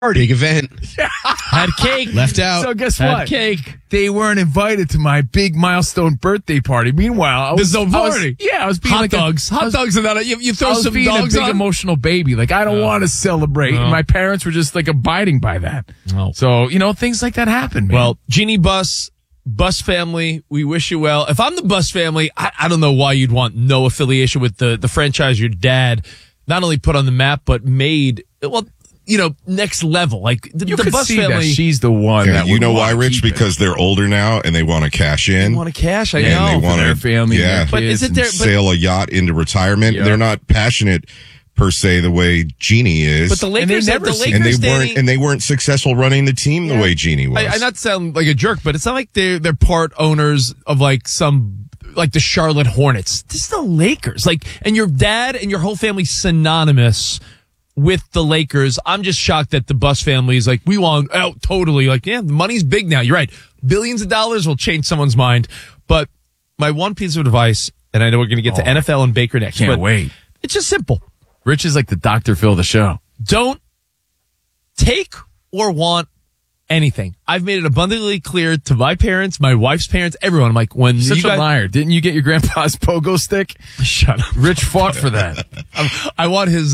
Big event. Had cake. Left out. So guess Had what? cake. They weren't invited to my big milestone birthday party. Meanwhile, I was party. I was being Hot like dogs. Hot dogs and that. You throw I was some being dogs a big on. emotional baby. Like, I don't want to celebrate. No. And my parents were just like abiding by that. No. So, things like that happen, man. Well, Jeannie Bus family, we wish you well. If I'm the Bus family, I don't know why you'd want no affiliation with the franchise your dad not only put on the map, but made, next level. Like, you the could Bus see family. that she's the one Yeah, that you would know why, want to Rich? keep it. Because they're older now and they want to cash in. They want to cash, I know. And they want their to family, yeah, their But is kids it their- and- but- sail a yacht into retirement. Yeah. They're not passionate per se the way Jeannie is. But the Lakers, never the see- Lakers and they weren't successful running the team the way Jeannie was. I not sound like a jerk, but it's not like they're part owners of like the Charlotte Hornets. This is the Lakers. And your dad and your whole family synonymous with the Lakers. I'm just shocked that the Bus family is like, we want out totally. The money's big now. You're right. Billions of dollars will change someone's mind. But my one piece of advice, and I know we're going to get to NFL and Baker next. Can't but wait. It's just simple. Rich is like the Dr. Phil of the show. Don't take or want anything. I've made it abundantly clear to my parents, my wife's parents, everyone. I'm like, when Such you guys, a liar. Didn't you get your grandpa's pogo stick? shut up. Rich fought for that. I want his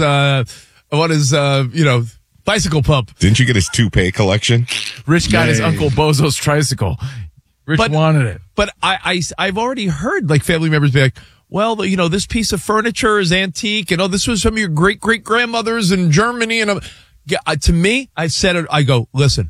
bicycle pump. Didn't you get his toupee collection? Rich got his Yay. Uncle Bozo's tricycle. Rich wanted it. But I've already heard family members be like, well, this piece of furniture is antique, and this was some of your great grandmothers in Germany, and to me, I said it. I go, listen,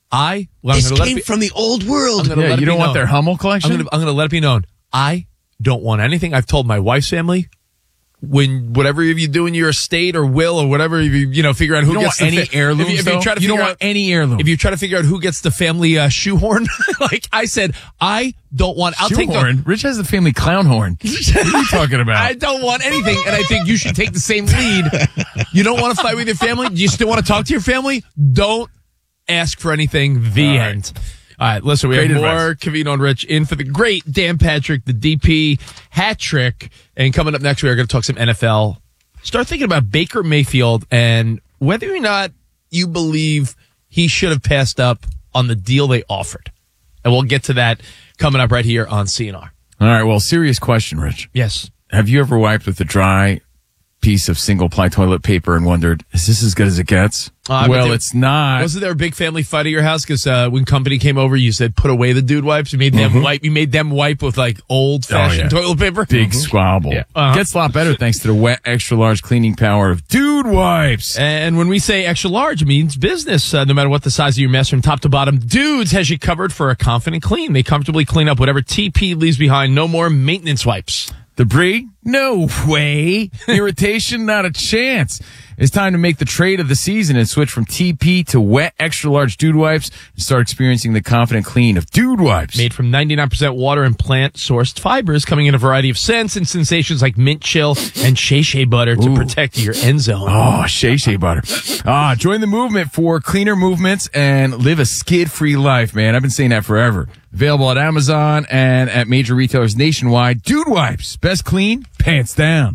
This came from the old world. Yeah, you don't want their Hummel collection? I'm going to let it be known. I don't want anything. I've told my wife's family, whatever you do in your estate or will or whatever, you figure out who You don't gets want any heirlooms, if you try to you don't figure want out any heirloom. If you try to figure out who gets the family shoehorn, I said, I don't want. I'll take Shoehorn? Rich has the family clown horn. What are you talking about? I don't want anything, and I think you should take the same lead. You don't want to fight with your family? Do you still want to talk to your family? Don't ask for anything. The end. All right, listen, we Great have advice. more Covino and Rich in for the great Dan Patrick, the DP hat trick. And coming up next, we are going to talk some NFL. Start thinking about Baker Mayfield and whether or not you believe he should have passed up on the deal they offered. And we'll get to that coming up right here on CNR. All right, well, serious question, Rich. Yes. Have you ever wiped with a dry piece of single-ply toilet paper and wondered, is this as good as it gets? Well, it's not. Wasn't there a big family fight at your house? Because when company came over, you said put away the dude wipes. You made them wipe. You made them wipe with old-fashioned toilet paper. Big squabble. Yeah. Uh-huh. Gets a lot better thanks to the wet, extra-large cleaning power of Dude Wipes. And when we say extra large, it means business. No matter what the size of your mess from top to bottom, Dudes has you covered for a confident clean. They comfortably clean up whatever TP leaves behind. No more maintenance wipes. Debris? No way. Irritation? Not a chance. It's time to make the trade of the season and switch from TP to wet, extra-large Dude Wipes and start experiencing the confident clean of Dude Wipes. Made from 99% water and plant-sourced fibers, coming in a variety of scents and sensations like mint chill and Shea Shea butter to protect your end zone. Oh, Shea Shea butter. Join the movement for cleaner movements and live a skid-free life, man. I've been saying that forever. Available at Amazon and at major retailers nationwide. Dude Wipes. Best clean, pants down.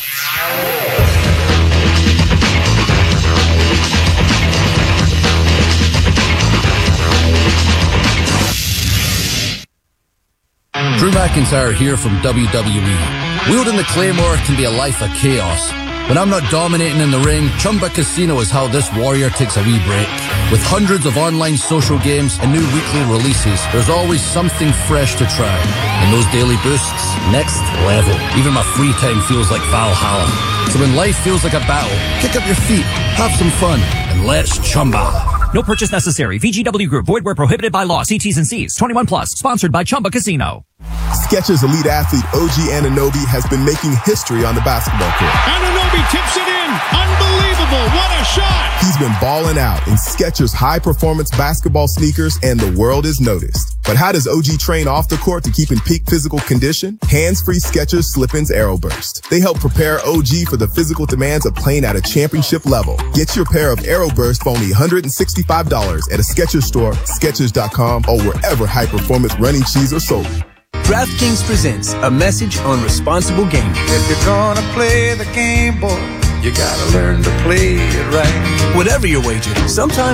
Drew McIntyre here from WWE. Wielding the Claymore can be a life of chaos. When I'm not dominating in the ring, Chumba Casino is how this warrior takes a wee break. With hundreds of online social games and new weekly releases, there's always something fresh to try. And those daily boosts, next level. Even my free time feels like Valhalla. So when life feels like a battle, kick up your feet, have some fun, and let's Chumba. No purchase necessary. VGW Group. Void where prohibited by law. See T's and C's. 21 plus. Sponsored by Chumba Casino. Skechers elite athlete OG Anunoby has been making history on the basketball court. Anunoby tips it in. Unbelievable. What a shot. He's been balling out in Skechers high-performance basketball sneakers, and the world is noticed. But how does OG train off the court to keep in peak physical condition? Hands-free Skechers Slip-ins Aeroburst. They help prepare OG for the physical demands of playing at a championship level. Get your pair of Aeroburst for only $165 at a Skechers store, Skechers.com, or wherever high-performance running shoes are sold. DraftKings presents a message on responsible gaming. If you're gonna play the game, boy, You gotta learn to play it right. Whatever your wager, sometimes